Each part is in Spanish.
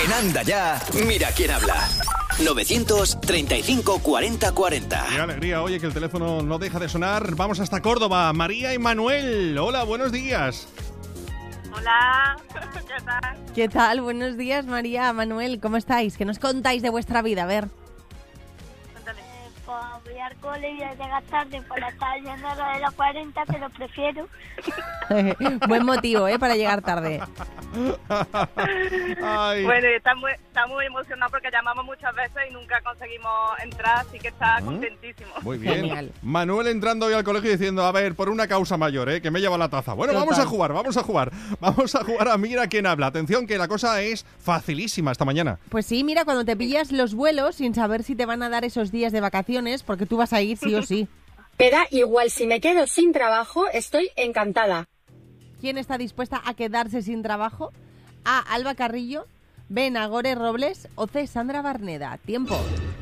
En Anda Ya, mira quién habla. 935 40 40. Qué alegría, oye, que el teléfono no deja de sonar. Vamos hasta Córdoba. María y Manuel. Hola, buenos días. Hola, ¿qué tal? ¿Qué tal? Buenos días, María, Manuel. ¿Cómo estáis? ¿Qué nos contáis de vuestra vida? A ver. Cuéntale. Pues voy al cole y voy a llegar tarde para estar yendo a lo de los 40, pero prefiero. Buen motivo, para llegar tarde. Ay. Bueno, y está muy emocionado porque llamamos muchas veces y nunca conseguimos entrar, así que está contentísimo. Muy bien. Genial. Manuel entrando hoy al colegio diciendo, a ver, por una causa mayor, que me lleva la taza. Bueno, Total. Vamos a jugar a Mira quién habla. Atención, que la cosa es facilísima esta mañana. Pues sí, mira, cuando te pillas los vuelos sin saber si te van a dar esos días de vacaciones, porque tú vas a ir sí o sí. Me da igual, si me quedo sin trabajo, estoy encantada. ¿Quién está dispuesta a quedarse sin trabajo? A. Alba Carrillo, B. Nagore Robles o C. Sandra Barneda. Tiempo.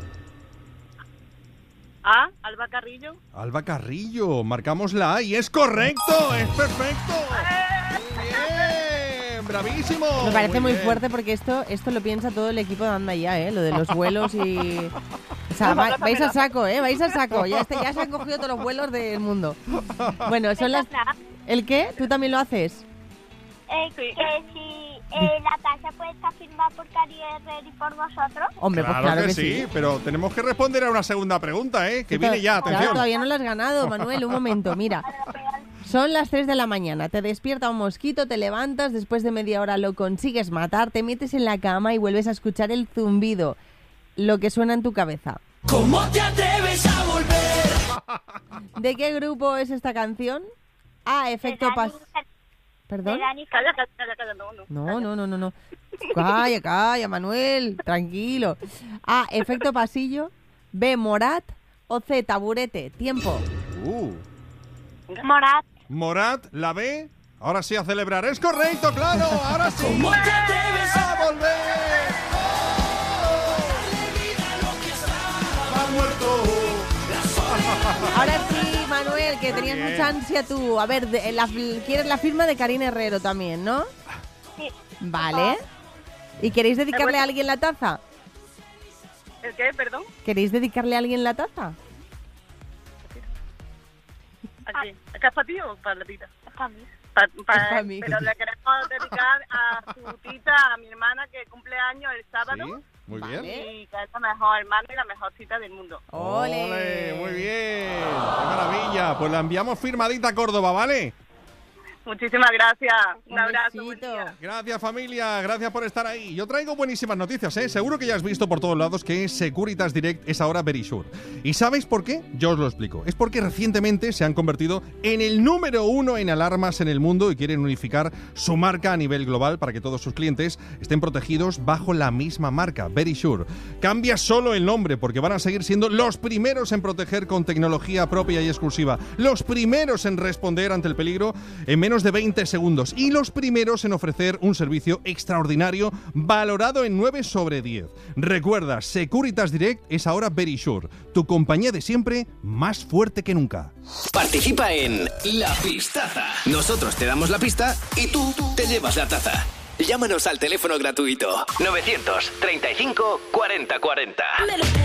Ah, Alba Carrillo. Alba Carrillo, marcamos la A y es correcto, es perfecto. Muy bien, bravísimo. Me parece muy bien. fuerte porque esto lo piensa todo el equipo de Anda Ya, lo de los vuelos y... O sea, vais a saco, vais a saco. Ya se han cogido todos los vuelos del mundo. Bueno, son las... ¿El qué? ¿Tú también lo haces? Sí. Que si la taza puede estar firmada por Cari Herrera y por vosotros. Hombre, Claro, pues claro que sí, pero tenemos que responder a una segunda pregunta, que viene ya, Claro, atención. todavía no lo has ganado, Manuel. Un momento, mira. Son las 3 de la mañana, te despierta un mosquito, te levantas, después de media hora lo consigues matar, te metes en la cama y vuelves a escuchar el zumbido, lo que suena en tu cabeza. ¿Cómo te atreves a volver? ¿De qué grupo es esta canción? A. Efecto ¿Perdón? Calla, no. No. Calla, Manuel, tranquilo. A. Efecto pasillo, B. Morat o C. Taburete. Tiempo. Morat. La B, ahora sí a celebrar. ¡Es correcto, claro! ¡Ahora sí! ¿Cómo te atreves ¡A volver! ¡Ha muerto! Ahora sí, Manuel, que tenías Bien. mucha ansia tú. A ver, quieres la firma de Karina Herrero también, ¿no? Sí. Vale. ¿Y queréis dedicarle a alguien la taza? ¿El qué? Perdón. ¿Queréis dedicarle a alguien la taza? Aquí. ¿Es que es para ti o para la tita? Es para mí. Es pa' mí. Pero le queremos dedicar a su tita, a mi hermana que cumple años el sábado. Sí, muy Vale. bien. Y que es la mejor hermana y la mejor tita del mundo. ¡Ole! Muy bien. ¡Qué maravilla! Pues la enviamos firmadita a Córdoba, ¿vale? Muchísimas gracias. Un Un abrazo. Buen besito. día. Gracias, familia, gracias por estar ahí. Yo traigo buenísimas noticias, Seguro que ya has visto por todos lados que Securitas Direct es ahora Verisure. ¿Y sabéis por qué? Yo os lo explico. Es porque recientemente se han convertido en el número 1 en alarmas en el mundo y quieren unificar su marca a nivel global para que todos sus clientes estén protegidos bajo la misma marca, Verisure. Cambia solo el nombre porque van a seguir siendo los primeros en proteger con tecnología propia y exclusiva, los primeros en responder ante el peligro en menos de 20 segundos y los primeros en ofrecer un servicio extraordinario valorado en 9 sobre 10. Recuerda, Securitas Direct es ahora Verisure, tu compañía de siempre más fuerte que nunca. Participa en La Pistaza. Nosotros te damos la pista y tú te llevas la taza. Llámanos al teléfono gratuito 935 40 40.